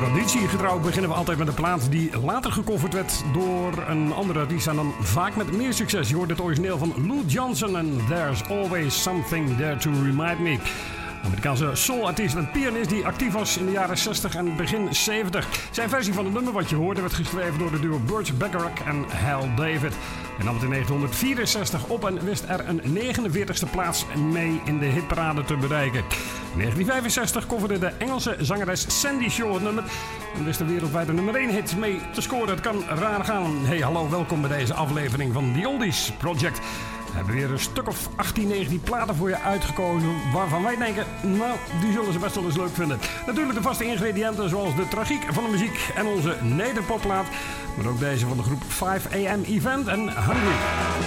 Traditiegetrouw beginnen we altijd met een plaat die later gecoverd werd door een andere artiest en dan vaak met meer succes. Je hoort het origineel van Lou Johnson en There's Always Something There to Remind Me. Amerikaanse soulartiest en pianist die actief was in de jaren 60 en begin 70. Zijn versie van het nummer wat je hoorde werd geschreven door de duo Burt Bacharach en Hal David. En nam het in 1964 op en wist er een 49e plaats mee in de hitparade te bereiken. In 1965 coverde de Engelse zangeres Sandy Shaw het nummer en wist de wereldwijde nummer 1 hit mee te scoren. Het kan raar gaan. Hey, hallo, welkom bij deze aflevering van The Oldies Project. We hebben weer een stuk of 18, 19 platen voor je uitgekozen waarvan wij denken, nou, die zullen ze best wel eens leuk vinden. Natuurlijk de vaste ingrediënten zoals de tragiek van de muziek en onze nederpopplaat, maar ook deze van de groep 5 AM Event en Hungry.